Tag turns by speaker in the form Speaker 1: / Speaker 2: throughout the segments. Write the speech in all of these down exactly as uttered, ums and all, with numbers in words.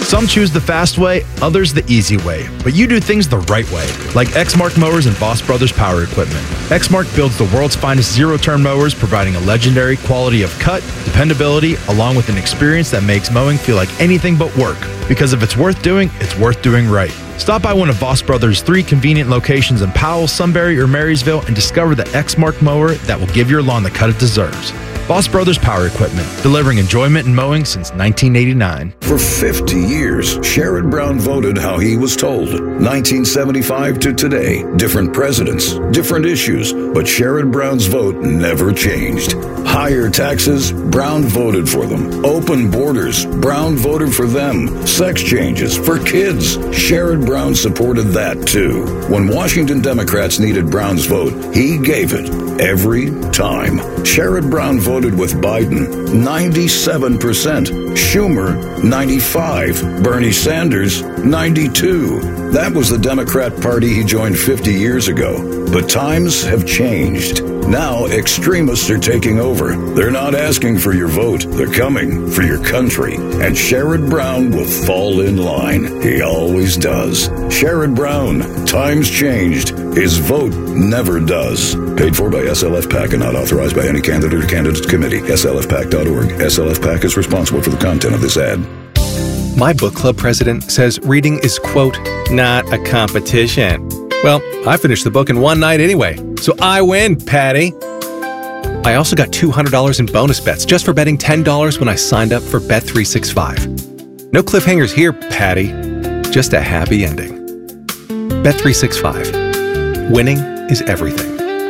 Speaker 1: Some choose the fast way, others the easy way, but you do things the right way, like Exmark Mowers and Boss Brothers Power Equipment. Exmark builds the world's finest zero-turn mowers, providing a legendary quality of cut, dependability, along with an experience that makes mowing feel like anything but work. Because if it's worth doing, it's worth doing right. Stop by one of Boss Brothers' three convenient locations in Powell, Sunbury, or Marysville and discover the Exmark mower that will give your lawn the cut it deserves. Boss Brothers Power Equipment, delivering enjoyment in mowing since nineteen eighty-nine.
Speaker 2: For fifty years, Sherrod Brown voted how he was told. nineteen seventy-five to today, different presidents, different issues, but Sherrod Brown's vote never changed. Higher taxes, Brown voted for them. Open borders, Brown voted for them. Sex changes for kids, Sherrod Brown supported that too. When Washington Democrats needed Brown's vote, he gave it every time. Sherrod Brown voted with Biden, ninety-seven percent. Schumer, ninety-five. Bernie Sanders, ninety-two. That was the Democrat Party he joined fifty years ago. But times have changed. Now extremists are taking over. They're not asking for your vote. They're coming for your country. And Sherrod Brown will fall in line. He always does. Sherrod Brown, times changed. His vote never does. Paid for by S L F PAC and not authorized by any candidate or candidate committee. S L F pac dot org. S L F PAC is responsible for the content of this ad.
Speaker 3: My book club president says reading is, quote, not a competition. Well, I finished the book in one night anyway, so I win, Patty. I also got two hundred dollars in bonus bets just for betting ten dollars when I signed up for Bet three sixty-five. No cliffhangers here, Patty. Just a happy ending. Bet three sixty-five. Winning is everything.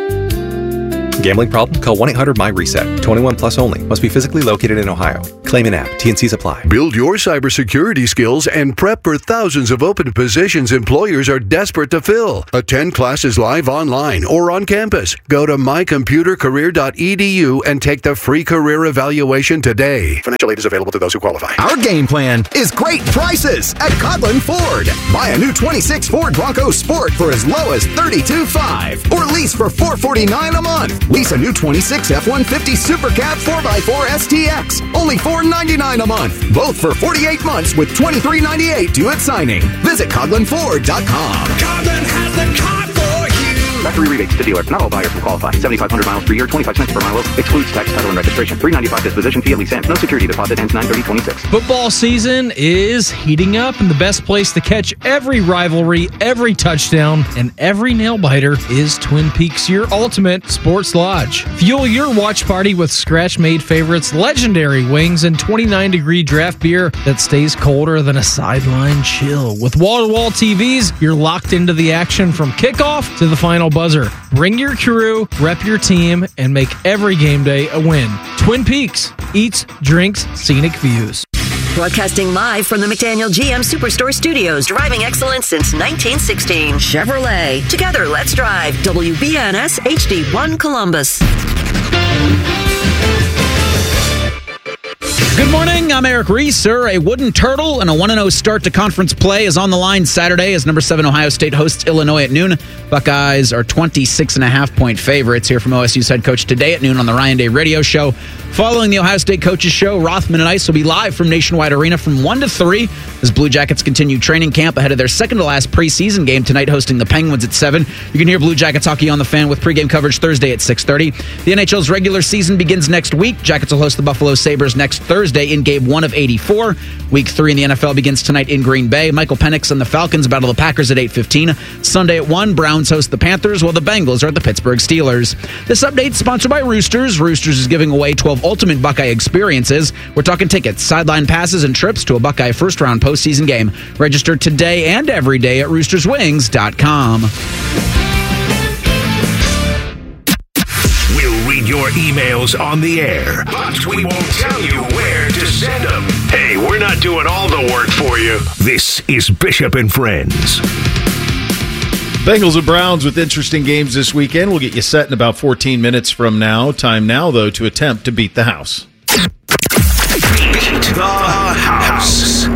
Speaker 3: Gambling problem? Call one eight hundred my reset. twenty-one plus only. Must be physically located in Ohio. Claim in app. T N Cs apply.
Speaker 4: Build your cybersecurity skills and prep for thousands of open positions employers are desperate to fill. Attend classes live online or on campus. Go to my computer career dot e d u and take the free career evaluation today. Financial aid is available to those who qualify.
Speaker 5: Our game plan is great prices at Coughlin Ford. Buy a new twenty-six Ford Bronco Sport for as low as thirty-two thousand five hundred dollars or lease for four hundred forty-nine dollars a month. Lease a new twenty-six F one fifty Super Cab four by four S T X, only four hundred ninety-nine dollars a month. Both for forty-eight months with twenty-three ninety-eight due at signing. Visit Coughlin Ford dot com.
Speaker 6: Coughlin has the car for you.
Speaker 7: Factory rebates to dealer. Not all buyers will qualify. seventy-five hundred miles per year, twenty-five cents per mile. Excludes tax, title, and registration. three ninety-five disposition fee at lease end. No security deposit. Ends nine thirty twenty-six.
Speaker 8: Football season is heating up, and the best place to catch every rivalry, every touchdown, and every nail-biter is Twin Peaks, your ultimate sports lodge. Fuel your watch party with scratch-made favorites, legendary wings, and twenty-nine degree draft beer that stays colder than a sideline chill. With wall-to-wall T Vs, you're locked into the action from kickoff to the final buzzer. Bring your crew, rep your team, and make every game day a win. Twin Peaks, eats, drinks, scenic views.
Speaker 9: Broadcasting live from the McDaniel G M Superstore Studios, driving excellence since nineteen sixteen. Chevrolet. Together, let's drive. W B N S H D one Columbus.
Speaker 10: Good morning, I'm Eric Reeser. A wooden turtle and a one and oh start to conference play is on the line Saturday as number seven Ohio State hosts Illinois at noon. Buckeyes are twenty-six and a half point favorites. Here from O S U's head coach today at noon on the Ryan Day Radio Show. Following the Ohio State coaches show, Rothman and Ice will be live from Nationwide Arena from one to three as Blue Jackets continue training camp ahead of their second to last preseason game tonight hosting the Penguins at seven. You can hear Blue Jackets hockey on the Fan with pregame coverage Thursday at six thirty. The N H L's regular season begins next week. Jackets will host the Buffalo Sabres next Thursday in game one of eighty-four. Week three in the N F L begins tonight in Green Bay. Michael Penix and the Falcons battle the Packers at eight fifteen. Sunday at one, Browns host the Panthers while the Bengals are at the Pittsburgh Steelers. This update is sponsored by Roosters. Roosters is giving away twelve ultimate Buckeye experiences. We're talking tickets, sideline passes, and trips to a Buckeye first-round postseason game. Register today and every day at roosters wings dot com.
Speaker 6: We'll read your emails on the air, but we won't tell you where to send them. Hey, we're not doing all the work for you. This is Bishop and Friends.
Speaker 11: Bengals and Browns with interesting games this weekend. We'll get you set in about fourteen minutes from now. Time now, though, to attempt to beat the house.
Speaker 6: Beat the house.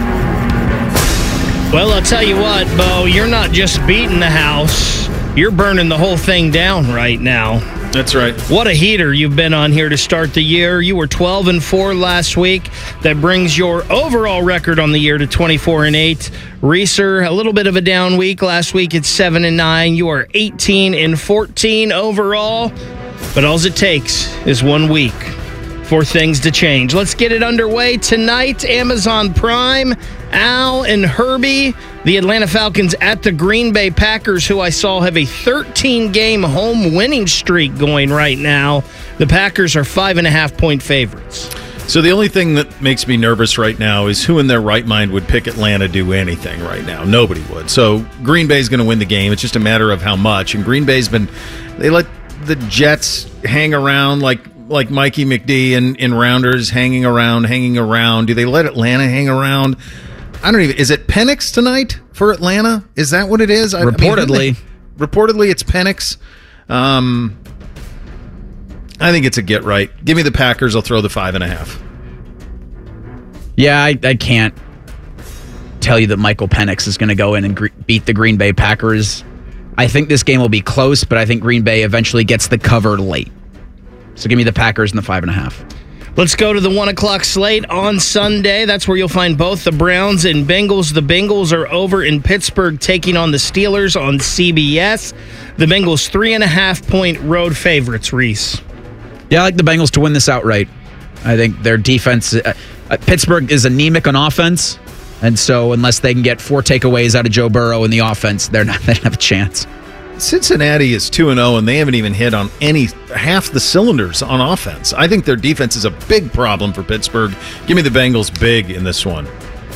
Speaker 12: Well, I'll tell you what, Bo, you're not just beating the house. You're burning the whole thing down right now.
Speaker 11: That's right.
Speaker 12: What a heater you've been on here to start the year. You were twelve and four last week. That brings your overall record on the year to twenty-four and eight. Reeser, a little bit of a down week. Last week it's seven and nine. You are eighteen and fourteen overall. But all it takes is one week for things to change. Let's get it underway tonight. Amazon Prime, Al and Herbie, the Atlanta Falcons at the Green Bay Packers, who I saw have a thirteen-game home winning streak going right now. The Packers are five and a half point favorites.
Speaker 11: So the only thing that makes me nervous right now is who in their right mind would pick Atlanta to do anything right now. Nobody would. So Green Bay's going to win the game. It's just a matter of how much. And Green Bay's been, they let the Jets hang around like like Mikey McD and in Rounders, hanging around, hanging around. Do they let Atlanta hang around? I don't even. Is it Penix tonight for Atlanta? Is that what it is? I,
Speaker 10: Reportedly.
Speaker 11: I mean, they, reportedly, it's Penix. Um, I think it's a get right. Give me the Packers. I'll throw the five and a half.
Speaker 10: Yeah, I, I can't tell you that Michael Penix is going to go in and gre- beat the Green Bay Packers. I think this game will be close, but I think Green Bay eventually gets the cover late. So give me the Packers and the five and a half.
Speaker 12: Let's go to the one o'clock slate on Sunday. That's where you'll find both the Browns and Bengals. The Bengals are over in Pittsburgh taking on the Steelers on C B S. The Bengals three and a half point road favorites, Reese.
Speaker 10: Yeah, I like the Bengals to win this outright. I think their defense, uh, uh, Pittsburgh is anemic on offense. And so unless they can get four takeaways out of Joe Burrow in the offense, they're not, they don't have a chance.
Speaker 11: Cincinnati is two and oh, and they haven't even hit on any half the cylinders on offense. I think their defense is a big problem for Pittsburgh. Give me the Bengals big in this one.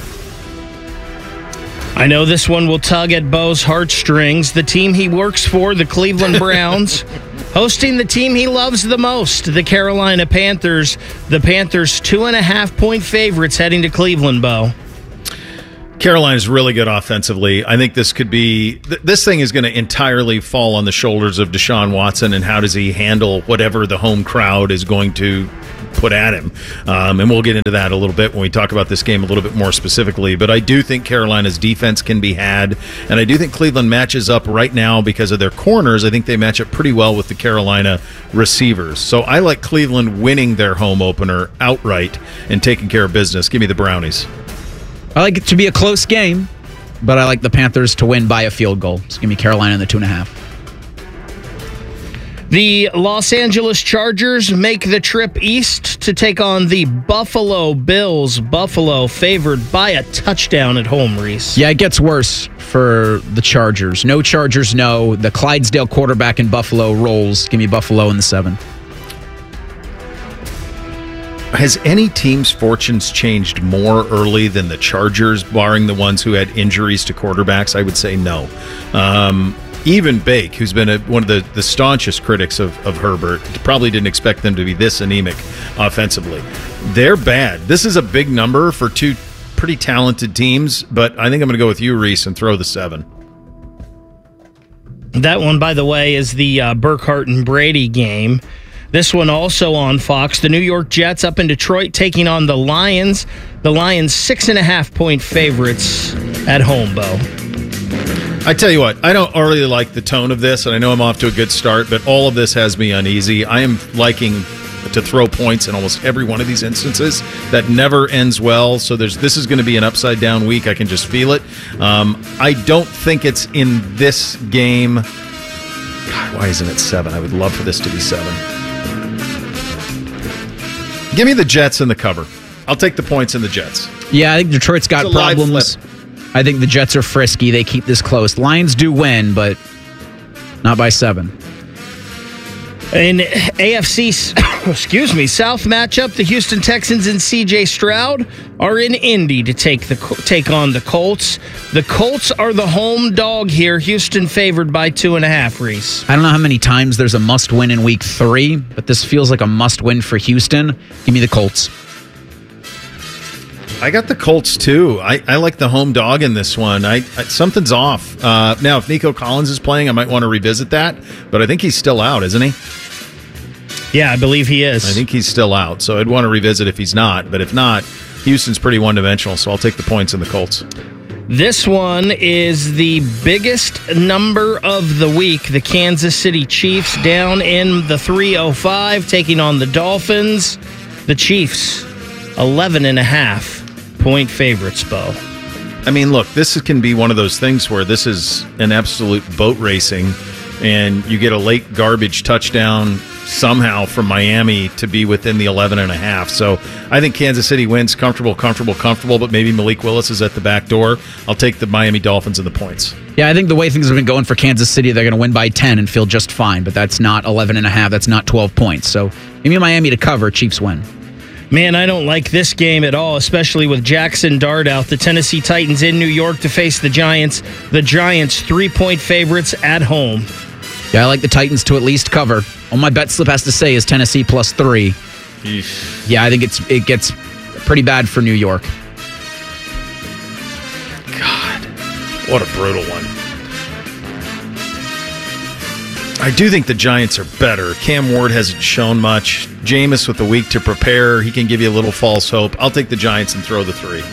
Speaker 12: I know this one will tug at Bo's heartstrings. The team he works for, the Cleveland Browns, hosting the team he loves the most, the Carolina Panthers. The Panthers two and a half point favorites heading to Cleveland, Bo.
Speaker 11: Carolina's really good offensively. I think this could be th- this thing is going to entirely fall on the shoulders of Deshaun Watson and how does he handle whatever the home crowd is going to put at him. Um, and we'll get into that a little bit when we talk about this game a little bit more specifically. But I do think Carolina's defense can be had, and I do think Cleveland matches up right now because of their corners. I think they match up pretty well with the Carolina receivers. So I like Cleveland winning their home opener outright and taking care of business. Give me the Brownies.
Speaker 10: I like it to be a close game, but I like the Panthers to win by a field goal. So give me Carolina in the two and a half.
Speaker 12: The Los Angeles Chargers make the trip east to take on the Buffalo Bills. Buffalo favored by a touchdown at home, Reese.
Speaker 10: Yeah, it gets worse for the Chargers. No Chargers, no. The Clydesdale quarterback in Buffalo rolls. Give me Buffalo in the seven.
Speaker 11: Has any team's fortunes changed more early than the Chargers, barring the ones who had injuries to quarterbacks? I would say no. Um, even Bake, who's been a, one of the, the staunchest critics of, of Herbert, probably didn't expect them to be this anemic offensively. They're bad. This is a big number for two pretty talented teams, but I think I'm going to go with you, Reese, and throw the seven.
Speaker 12: That one, by the way, is the uh, Burkhardt and Brady game. This one also on Fox. The New York Jets up in Detroit taking on the Lions. The Lions six and a half point favorites at home, Bo.
Speaker 11: I tell you what, I don't really like the tone of this, and I know I'm off to a good start, but all of this has me uneasy. I am liking to throw points in almost every one of these instances. That never ends well, so there's this is going to be an upside-down week. I can just feel it. Um, I don't think it's in this game. God, why isn't it seven? I would love for this to be seven. Give me the Jets in the cover. I'll take the points in the Jets.
Speaker 10: Yeah, I think Detroit's got problems. I think the Jets are frisky. They keep this close. Lions do win, but not by seven.
Speaker 12: In A F C, excuse me, South matchup, the Houston Texans and C J Stroud are in Indy to take the take on the Colts. The Colts are the home dog here. Houston favored by two and a half, Reese.
Speaker 10: I don't know how many times there's a must-win in week three, but this feels like a must-win for Houston. Give me the Colts.
Speaker 11: I got the Colts, too. I, I like the home dog in this one. I, I Something's off. Uh, now, if Nico Collins is playing, I might want to revisit that, but I think he's still out, isn't he?
Speaker 12: Yeah, I believe he is.
Speaker 11: I think he's still out, so I'd want to revisit if he's not. But if not, Houston's pretty one-dimensional, so I'll take the points in the Colts.
Speaker 12: This one is the biggest number of the week. The Kansas City Chiefs down in the three oh five, taking on the Dolphins. The Chiefs, eleven and a half point favorites, Bo.
Speaker 11: I mean, look, this can be one of those things where this is an absolute boat racing, and you get a late garbage touchdown somehow from Miami to be within the eleven and a half. So I think Kansas City wins comfortable, comfortable, comfortable, but maybe Malik Willis is at the back door. I'll take the Miami Dolphins and the points.
Speaker 10: Yeah, I think the way things have been going for Kansas City, they're going to win by ten and feel just fine, but that's not eleven and a half. That's not twelve points. So maybe Miami to cover, Chiefs win.
Speaker 12: Man, I don't like this game at all, especially with Jackson Dart out. The Tennessee Titans in New York to face the Giants. The Giants, three-point favorites at home.
Speaker 10: Yeah, I like the Titans to at least cover. All my bet slip has to say is Tennessee plus three.
Speaker 11: Eesh.
Speaker 10: Yeah, I think it's it gets pretty bad for New York.
Speaker 11: God, what a brutal one. I do think the Giants are better. Cam Ward hasn't shown much. Jameis with a week to prepare. He can give you a little false hope. I'll take the Giants and throw the three.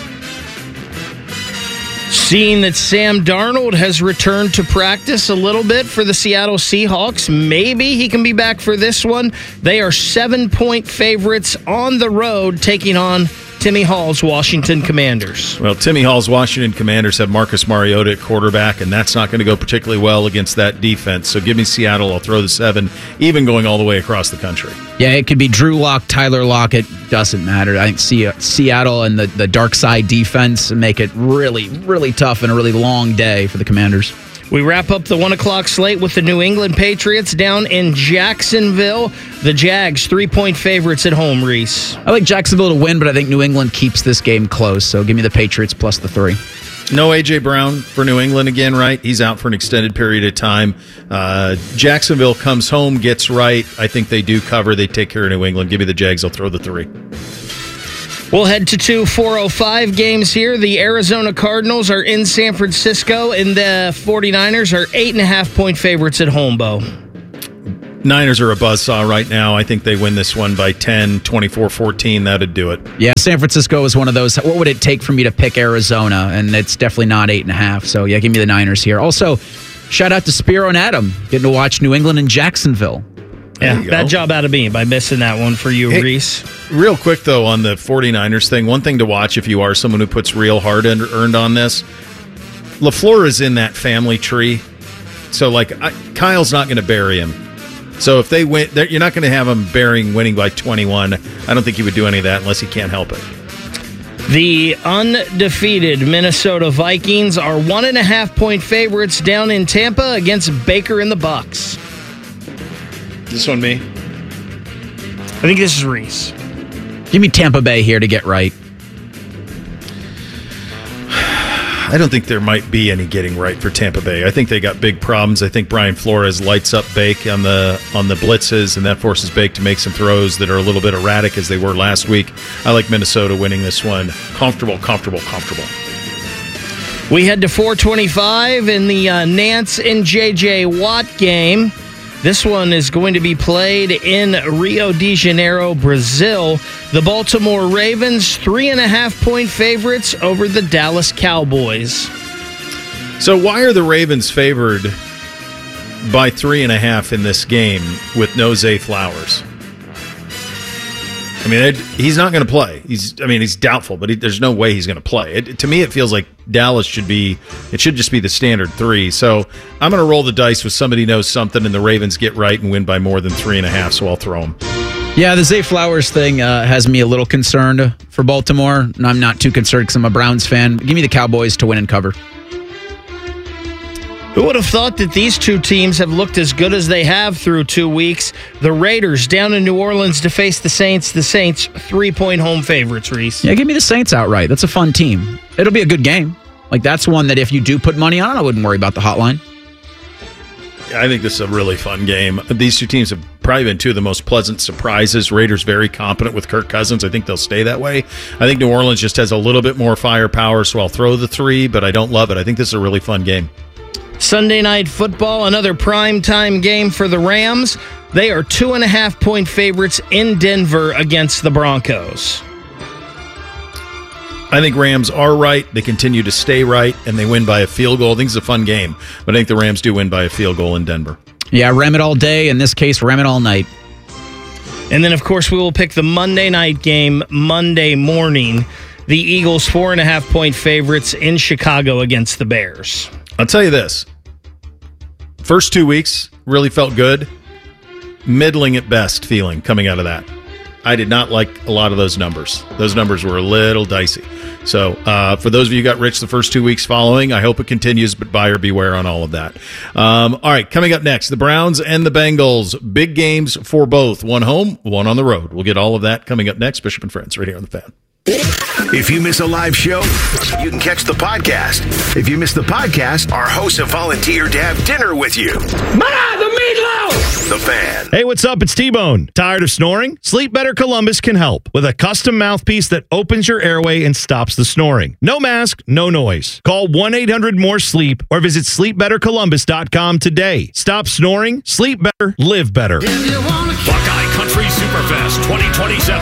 Speaker 12: Seeing that Sam Darnold has returned to practice a little bit for the Seattle Seahawks, maybe he can be back for this one. They are seven-point favorites on the road, taking on Timmy Hall's Washington Commanders.
Speaker 11: Well, Timmy Hall's Washington Commanders have Marcus Mariota at quarterback, and that's not going to go particularly well against that defense. So give me Seattle. I'll throw the seven, even going all the way across the country.
Speaker 10: Yeah, it could be Drew Lock, Tyler Lockett. Doesn't matter. I think Se- Seattle and the, the dark side defense make it really, really tough and a really long day for the Commanders.
Speaker 12: We wrap up the one o'clock slate with the New England Patriots down in Jacksonville. The Jags, three-point favorites at home, Reese.
Speaker 10: I like Jacksonville to win, but I think New England keeps this game close, so give me the Patriots plus the three.
Speaker 11: No A J. Brown for New England again, right? He's out for an extended period of time. Uh, Jacksonville comes home, gets right. I think they do cover. They take care of New England. Give me the Jags. I'll throw the three.
Speaker 12: We'll head to two four oh five games here. The Arizona Cardinals are in San Francisco, and the 49ers are eight and a half point favorites at home, Bo.
Speaker 11: Niners are a buzzsaw right now. I think they win this one by ten, twenty-four fourteen. That'd do it.
Speaker 10: Yeah, San Francisco is one of those. What would it take for me to pick Arizona? And it's definitely not eight and a half. So, yeah, give me the Niners here. Also, shout out to Spiro and Adam getting to watch New England and Jacksonville.
Speaker 12: Yeah, bad job out of me by missing that one for you,
Speaker 11: hey,
Speaker 12: Reese.
Speaker 11: Real quick, though, on the 49ers thing, one thing to watch if you are someone who puts real hard earned on this, LaFleur is in that family tree. So, like, I, Kyle's not going to bury him. So if they win, you're not going to have him burying winning by twenty-one. I don't think he would do any of that unless he can't help it.
Speaker 12: The undefeated Minnesota Vikings are one and a half point favorites down in Tampa against Baker and the Bucks.
Speaker 11: This one me?
Speaker 12: I think this is Reese.
Speaker 10: Give me Tampa Bay here to get right.
Speaker 11: I don't think there might be any getting right for Tampa Bay. I think they got big problems. I think Brian Flores lights up Bake on the on the blitzes, and that forces Bake to make some throws that are a little bit erratic as they were last week. I like Minnesota winning this one. Comfortable, comfortable, comfortable.
Speaker 12: We head to four twenty-five in the uh, Nance and J J. Watt game. This one is going to be played in Rio de Janeiro, Brazil. The Baltimore Ravens, three and a half point favorites over the Dallas Cowboys.
Speaker 11: So why are the Ravens favored by three and a half in this game with no Zay Flowers? I mean, it, he's not going to play. He's, I mean, he's doubtful, but he, there's no way he's going to play. It, to me, it feels like Dallas should be, it should just be the standard three. So I'm going to roll the dice with somebody knows something, and the Ravens get right and win by more than three and a half, so I'll throw them.
Speaker 10: Yeah, the Zay Flowers thing uh, has me a little concerned for Baltimore, and I'm not too concerned because I'm a Browns fan. Give me the Cowboys to win and cover.
Speaker 12: Who would have thought that these two teams have looked as good as they have through two weeks? The Raiders down in New Orleans to face the Saints. The Saints, three-point home favorites, Reese.
Speaker 10: Yeah, give me the Saints outright. That's a fun team. It'll be a good game. Like, that's one that if you do put money on, I wouldn't worry about the hotline.
Speaker 11: I think this is a really fun game. These two teams have probably been two of the most pleasant surprises. Raiders very competent with Kirk Cousins. I think they'll stay that way. I think New Orleans just has a little bit more firepower, so I'll throw the three, but I don't love it. I think this is a really fun game.
Speaker 12: Sunday Night Football, another primetime game for the Rams. They are two and a half point favorites in Denver against the Broncos.
Speaker 11: I think Rams are right. They continue to stay right, and they win by a field goal. I think it's a fun game, but I think the Rams do win by a field goal in Denver.
Speaker 10: Yeah, ram it all day. In this case, ram it all night.
Speaker 12: And then, of course, we will pick the Monday night game Monday morning. The Eagles, four and a half point favorites in Chicago against the Bears.
Speaker 11: I'll tell you this. First two weeks really felt good. Middling at best feeling coming out of that. I did not like a lot of those numbers. Those numbers were a little dicey. So uh, for those of you who got rich the first two weeks following, I hope it continues, but buyer beware on all of that. Um, all right, coming up next, the Browns and the Bengals. Big games for both. One home, one on the road. We'll get all of that coming up next. Bishop and Friends right here on The Fan.
Speaker 6: If you miss a live show, you can catch the podcast. If you miss the podcast, our hosts have volunteered to have dinner with you. Ma, the meatloaf! The Fan.
Speaker 13: Hey, what's up? It's T-Bone. Tired of snoring? Sleep Better Columbus can help with a custom mouthpiece that opens your airway and stops the snoring. No mask, no noise. Call one eight hundred more sleep or visit sleep better columbus dot com today. Stop snoring, sleep better, live better.
Speaker 6: Buckeye Country Superfest twenty twenty-seven